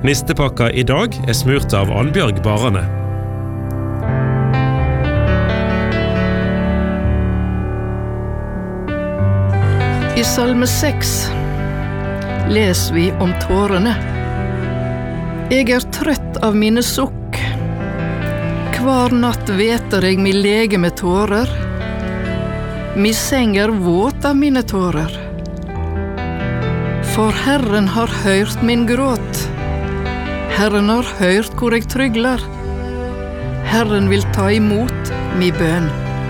Nistepakka I dag smurt av Annbjørg Barane. I Salme 6 leser vi om tårene. Jeg trøtt av mine sukk. Hver natt veter jeg min lege med tårer. Min seng våt av mine tårer. For Herren har hørt min gråt. Herren har hørt hvor jeg trygler. Herren vil ta imot min bønn.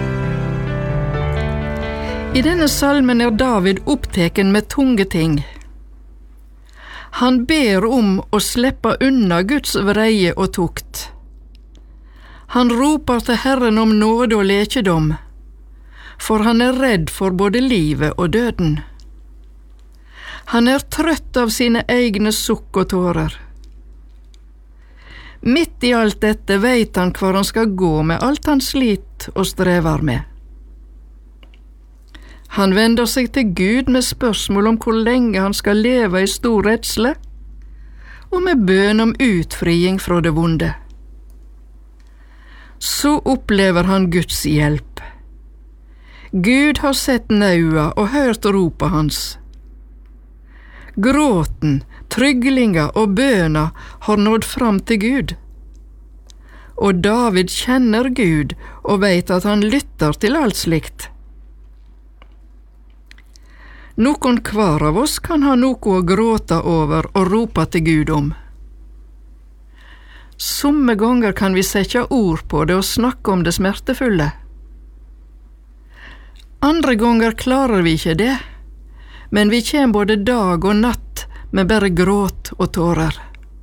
I denne salmen David oppteken med tunge ting. Han ber om å slippe unna Guds vreie og tukt. Han roper til Herren om nåde og lekedom, for han redd for både livet og døden. Han trøtt av sine egne sukk og tårer. Midt I alt dette vet han hvor han skal gå med alt han slit og strever med. Han vender seg til Gud med spørsmål om hvor lenge han skal leve I stor redsle, og med bønn om utfriing fra det vonde. Så opplever han Guds hjelp. Gud har sett naua og hørt ropet hans. Gråten, tryglinga og bøna har nådd fram til Gud. Og David kjenner Gud og vet at han lytter til alt slikt. Noen hver av oss kan ha noe å gråte over og rope til Gud om. Somme ganger kan vi sette ord på det og snakke om det smertefulle. Andre ganger klarer vi ikke det, men vi kommer både dag og natt med bare gråt og tårer.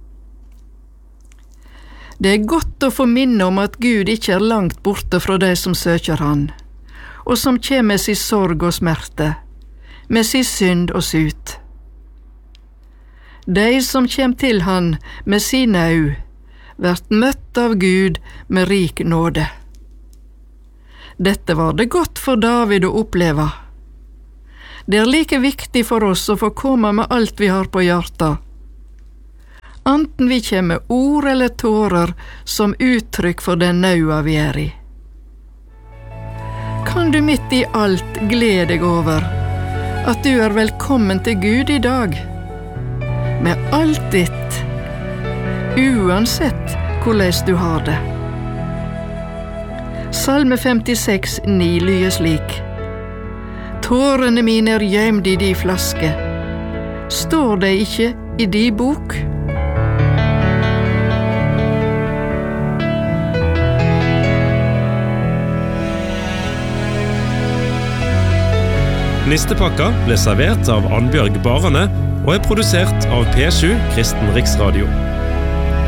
Det godt å få minne om at Gud ikke langt borte fra de som søker han, og som kommer med sin sorg og smerte, med sin synd og sut. De som kommer til han med sin nau, vært møtt av Gud med rik nåde. Dette var det godt for David å oppleve. Det like viktig for oss å få komme med alt vi har på hjertet. Anten vi kommer med ord eller tårer som uttrykk for den naua vi I. Kan du midt I alt glede deg over at du velkommen til Gud I dag, med alt ditt, uansett hvordan du har det. Salme 56, 9 lyder slik: Tårene mine gjemt I de flaske. Står de ikke I de bok? Nistepakka ble servert av Annbjørg Barane og produsert av P7 Kristen Riksradio.